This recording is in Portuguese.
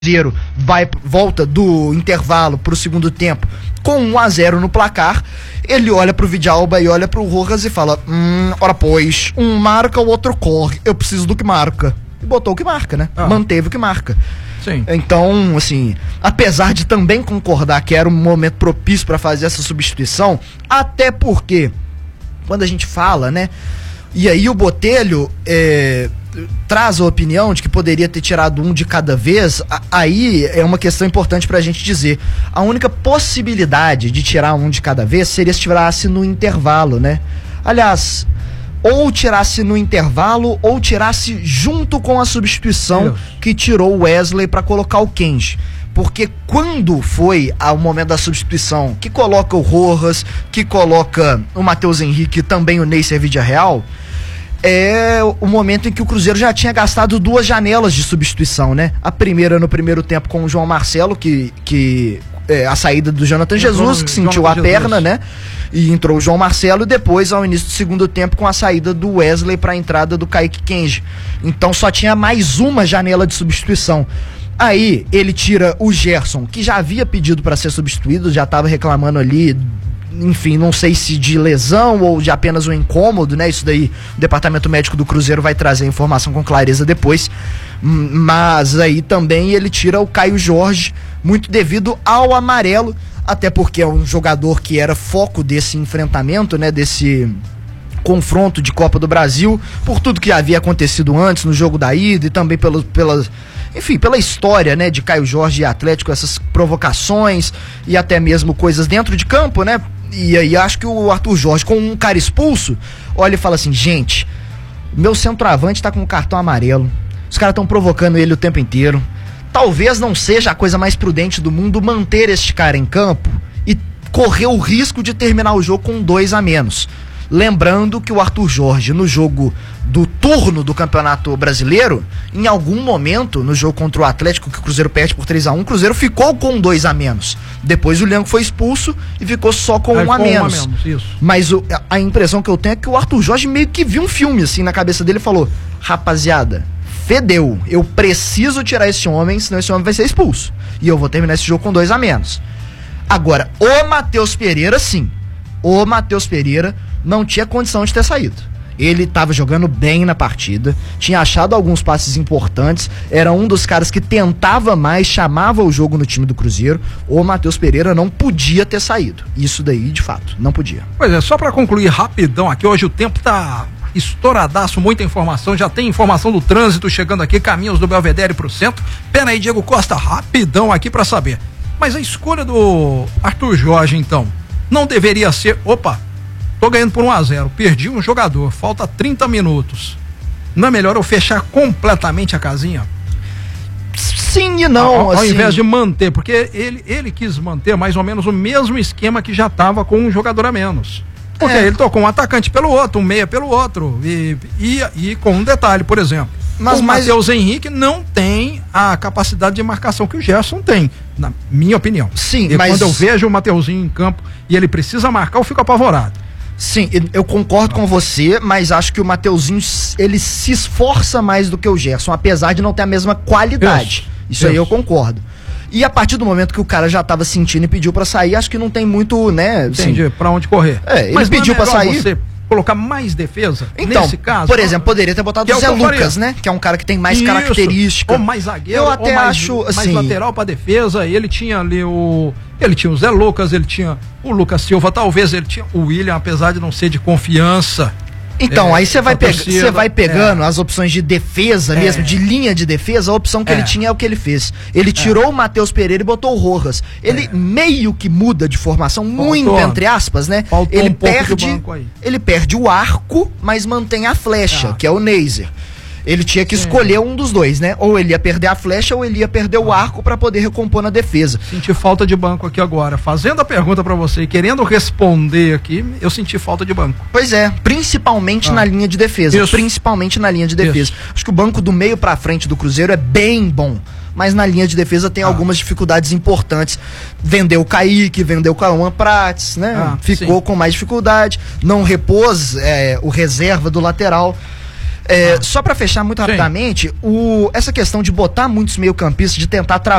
Cruzeiro volta do intervalo pro segundo tempo com 1-0 no placar, ele olha pro Vidalba e olha pro Rojas e fala, ora pois, um marca, o outro corre, eu preciso do que marca. E botou o que marca, né? Manteve o que marca. Sim. Então, assim, apesar de também concordar que era um momento propício para fazer essa substituição, até porque, quando a gente fala, né, e aí o Botelho traz a opinião de que poderia ter tirado um de cada vez, aí é uma questão importante pra gente dizer. A única possibilidade de tirar um de cada vez seria se tirasse no intervalo, né? Aliás, ou tirasse no intervalo ou tirasse junto com a substituição que tirou o Wesley pra colocar o Kenji. Porque quando foi ao momento da substituição, que coloca o Rojas, que coloca o Matheus Henrique e também o Neisser Vidiarreal, é o momento em que o Cruzeiro já tinha gastado 2 janelas de substituição, né? A primeira no primeiro tempo com o João Marcelo, a saída do Jonathan Jesus, que sentiu a perna, né? E entrou o João Marcelo, e depois, ao início do segundo tempo, com a saída do Wesley para a entrada do Kaique Kenji. Então só tinha mais uma janela de substituição. Aí ele tira o Gerson, que já havia pedido para ser substituído, já estava reclamando ali, enfim, não sei se de lesão ou de apenas um incômodo, né? Isso daí o departamento médico do Cruzeiro vai trazer a informação com clareza depois. Mas aí também ele tira o Caio Jorge, muito devido ao amarelo, até porque é um jogador que era foco desse enfrentamento, né? Desse confronto de Copa do Brasil, por tudo que havia acontecido antes no jogo da ida e também pela história, né, de Caio Jorge e Atlético, essas provocações e até mesmo coisas dentro de campo, né? E aí acho que o Arthur Jorge, com um cara expulso, olha e fala assim, gente, meu centroavante tá com um cartão amarelo, os caras estão provocando ele o tempo inteiro, talvez não seja a coisa mais prudente do mundo manter este cara em campo e correr o risco de terminar o jogo com 2 a menos. Lembrando que o Arthur Jorge, no jogo do turno do Campeonato Brasileiro, em algum momento, no jogo contra o Atlético, que o Cruzeiro perde por 3-1, o Cruzeiro ficou com 2 a menos. Depois o Leandro foi expulso e ficou só com 1 a menos. Isso. Mas a impressão que eu tenho é que o Arthur Jorge meio que viu um filme assim na cabeça dele e falou, rapaziada, fedeu, eu preciso tirar esse homem, senão esse homem vai ser expulso. E eu vou terminar esse jogo com 2 a menos. Agora, o Matheus Pereira, sim. O Matheus Pereira não tinha condição de ter saído. Ele estava jogando bem na partida, tinha achado alguns passes importantes, era um dos caras que tentava mais, chamava o jogo no time do Cruzeiro. O Matheus Pereira não podia ter saído. Isso daí, de fato, não podia. Pois é, só para concluir rapidão aqui, hoje o tempo tá estouradaço, muita informação, já tem informação do trânsito chegando aqui, caminhos do Belvedere pro centro. Pena aí, Diego Costa, rapidão aqui para saber. Mas a escolha do Arthur Jorge, então, não deveria ser, tô ganhando por 1-0, perdi um jogador, falta 30 minutos. Não é melhor eu fechar completamente a casinha? Sim e não, ao invés de manter, porque ele quis manter mais ou menos o mesmo esquema que já estava com um jogador a menos. Porque ele tocou um atacante pelo outro, um meia pelo outro, e com um detalhe, por exemplo, o Matheus Henrique não tem a capacidade de marcação que o Gerson tem, na minha opinião. Sim, mas quando eu vejo o Mateuzinho em campo e ele precisa marcar, eu fico apavorado. Sim, eu concordo com você, mas acho que o Mateuzinho, ele se esforça mais do que o Gerson, apesar de não ter a mesma qualidade. Isso aí eu concordo. E a partir do momento que o cara já tava sentindo e pediu pra sair, acho que não tem muito, né? Entendi, pra onde correr. Ele pediu pra sair. Você colocar mais defesa, então, nesse caso, por exemplo, poderia ter botado o Zé Lucas, né? Que é um cara que tem mais característica. Ou mais zagueiro, eu até acho, mais assim, lateral pra defesa. Ele tinha ali ele tinha o Zé Lucas, ele tinha o Lucas Silva, talvez ele tinha o William, apesar de não ser de confiança. Então, aí você vai pegando as opções de defesa mesmo, de linha de defesa, a opção que ele tinha é o que ele fez. Ele tirou o Matheus Pereira e botou o Rojas. Ele meio que muda de formação, muito entre aspas, né? Ele perde o arco, mas mantém a flecha, que é o Neisser. Ele tinha que escolher um dos dois, né? Ou ele ia perder a flecha ou ele ia perder o arco para poder recompor na defesa. Senti falta de banco aqui agora. Fazendo a pergunta para você e querendo responder aqui, eu senti falta de banco. Pois é, principalmente na linha de defesa. Isso. Principalmente na linha de defesa. Acho que o banco do meio para frente do Cruzeiro é bem bom. Mas na linha de defesa tem algumas dificuldades importantes. Vendeu o Kaique, vendeu o Cauã Prates, né? Ficou com mais dificuldade. Não repôs o reserva do lateral. Só pra fechar muito rapidamente, essa questão de botar muitos meio-campistas, de tentar